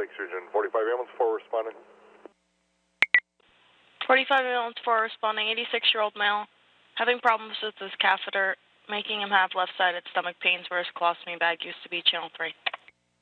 Lake Surgeon. 45 ambulance 4 responding. 45 ambulance 4 responding, 86-year-old male, having problems with his catheter, making him have left-sided stomach pains where his colostomy bag used to be channel 3.